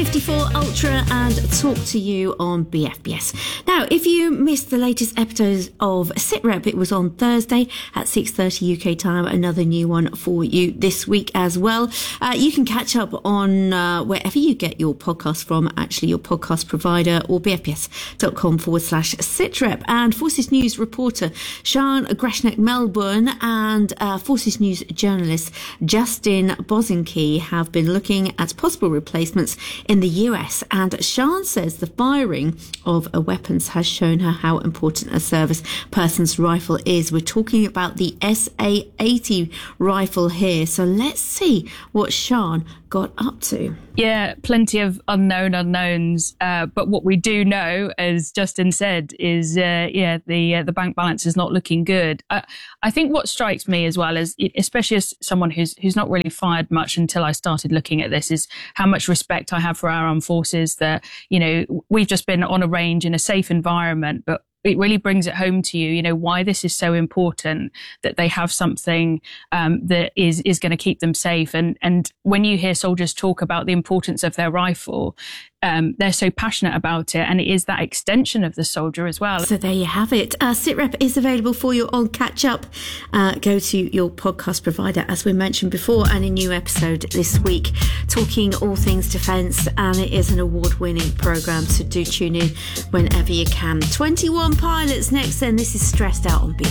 54 Ultra and talk to you on BFBS. Now, if you missed the latest episode of SITREP, it was on Thursday at 6:30 UK time. Another new one for you this week as well. You can catch up on wherever you get your podcast from, actually your podcast provider, or bfbs.com/SITREP. And Forces News reporter Sian Greshnek Melbourne and Forces News journalist Justin Bosinki have been looking at possible replacements in the US, and Sian says the firing of weapons has shown her how important a service person's rifle is. We're talking about the SA-80 rifle here, so let's see what Sian got up to. Yeah, plenty of unknowns, but what we do know, as Justin said, is the bank balance is not looking good. I think what strikes me as well, is especially as someone who's not really fired much until I started looking at this, is how much respect I have for our armed forces. That, you know, we've just been on a range in a safe environment, but it really brings it home to you, why this is so important, that they have something that is going to keep them safe. And when you hear soldiers talk about the importance of their rifle, they're so passionate about it, and it is that extension of the soldier as well. So there you have it. SITREP is available for you on Catch Up. Go to your podcast provider, as we mentioned before, and a new episode this week talking all things defence, and it is an award-winning programme, so do tune in whenever you can. 21 Pilots next, then. This is Stressed Out on